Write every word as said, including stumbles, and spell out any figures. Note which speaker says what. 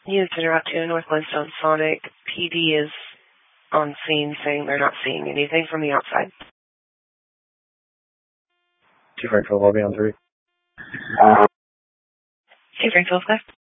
Speaker 1: Units Interrupt to North Glenstone Sonic. P D is on scene saying they're not seeing anything from the outside.
Speaker 2: Two Frankville, lobby on three.
Speaker 1: Hey, Frankville, clear.